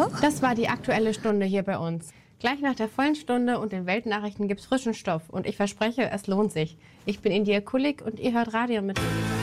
noch? Das war die Aktuelle Stunde hier bei uns. Gleich nach der vollen Stunde und den Weltnachrichten gibt's frischen Stoff. Und ich verspreche, es lohnt sich. Ich bin India Kulik und ihr hört Radio mit.